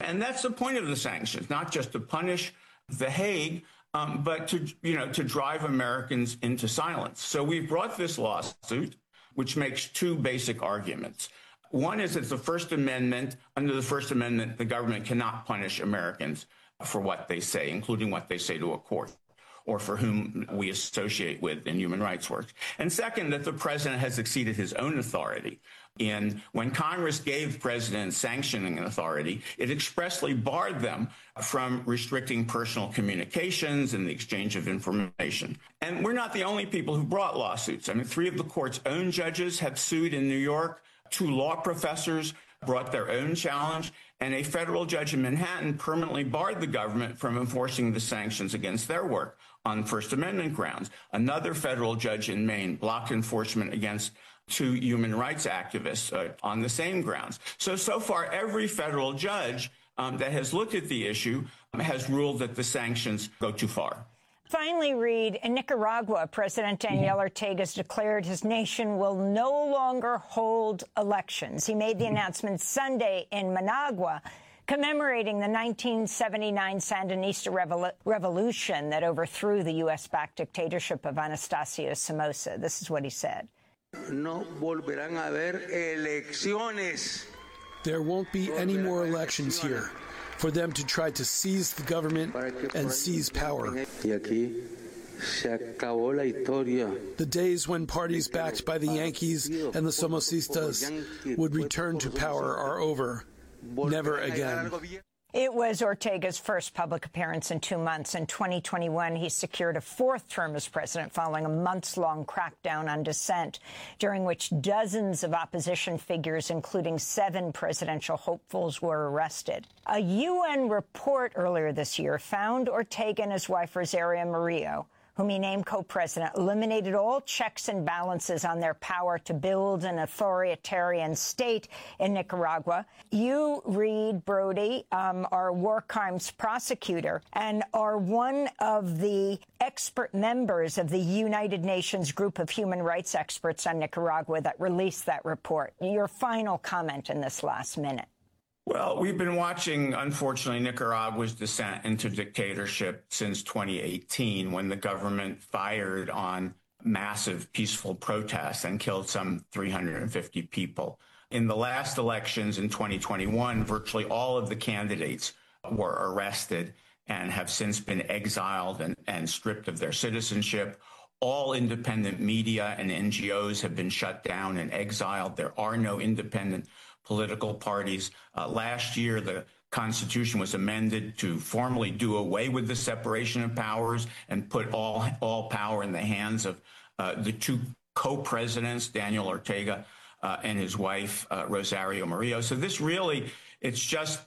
And that's the point of the sanctions, not just to punish The Hague, but to drive Americans into silence. So we've brought this lawsuit, which makes two basic arguments. One is that under the First Amendment, the government cannot punish Americans for what they say, including what they say to a court or for whom we associate with in human rights work. And second, that the president has exceeded his own authority. When Congress gave presidents sanctioning authority, it expressly barred them from restricting personal communications and the exchange of information. And we're not the only people who brought lawsuits. I mean, 3 of the court's own judges have sued in New York. 2 law professors brought their own challenge, and a federal judge in Manhattan permanently barred the government from enforcing the sanctions against their work on First Amendment grounds. Another federal judge in Maine blocked enforcement against 2 human rights activists on the same grounds. So far, every federal judge that has looked at the issue has ruled that the sanctions go too far. Finally, Reed, in Nicaragua, President Daniel Ortega has declared his nation will no longer hold elections. He made the announcement Sunday in Managua, commemorating the 1979 Sandinista revolution that overthrew the U.S.-backed dictatorship of Anastasio Somoza. This is what he said. No volverán a haber elecciones. There won't be any more elections here for them to try to seize the government and seize power. The days when parties backed by the Yankees and the Somocistas would return to power are over. Never again. It was Ortega's first public appearance in 2 months. In 2021, he secured a 4th term as president following a months-long crackdown on dissent, during which dozens of opposition figures, including 7 presidential hopefuls, were arrested. A UN report earlier this year found Ortega and his wife, Rosario Murillo, whom he named co-president, eliminated all checks and balances on their power to build an authoritarian state in Nicaragua. You, Reed Brody, are war crimes prosecutor and are one of the expert members of the United Nations group of human rights experts on Nicaragua that released that report. Your final comment in this last minute. Well, we've been watching, unfortunately, Nicaragua's descent into dictatorship since 2018, when the government fired on massive peaceful protests and killed some 350 people. In the last elections in 2021, virtually all of the candidates were arrested and have since been exiled and stripped of their citizenship. All independent media and NGOs have been shut down and exiled. There are no independent political parties. Last year, the Constitution was amended to formally do away with the separation of powers and put all power in the hands of the 2 co-presidents, Daniel Ortega and his wife, Rosario Murillo. So this really, it's just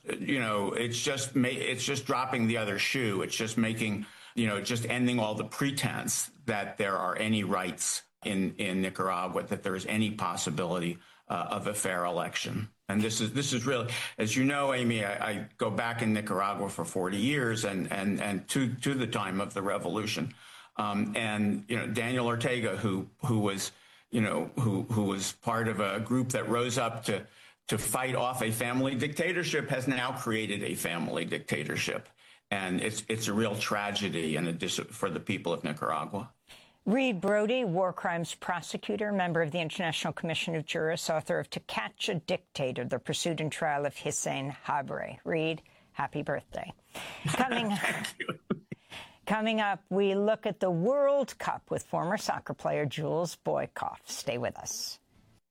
dropping the other shoe. It's just making, just ending all the pretense that there are any rights in Nicaragua, that there is any possibility of a fair election. And this is really, as you know, Amy, I go back in Nicaragua for 40 years and to the time of the revolution. Daniel Ortega, who was part of a group that rose up to fight off a family dictatorship, has now created a family dictatorship. And it's a real tragedy for the people of Nicaragua. Reed Brody, war crimes prosecutor, member of the International Commission of Jurists, author of To Catch a Dictator, The Pursuit and Trial of Hissène Habré. Reed, happy birthday. Coming up, we look at the World Cup with former soccer player Jules Boykoff. Stay with us.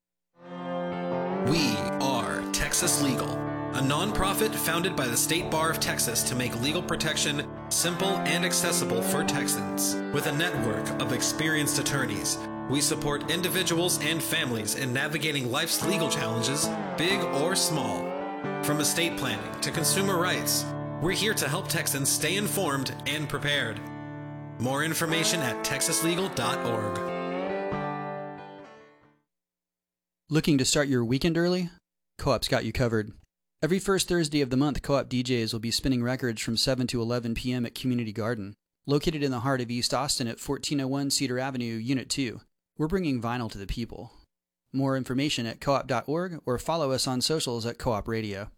We are Texas Legal, a nonprofit founded by the State Bar of Texas to make legal protection simple and accessible for Texans. With a network of experienced attorneys, we support individuals and families in navigating life's legal challenges, big or small. From estate planning to consumer rights, we're here to help Texans stay informed and prepared. More information at texaslegal.org. Looking to start your weekend early? Co-op's got you covered. Every first Thursday of the month, Co-op DJs will be spinning records from 7 to 11 p.m. at Community Garden, located in the heart of East Austin at 1401 Cedar Avenue, Unit 2. We're bringing vinyl to the people. More information at coop.org or follow us on socials at Co-op Radio.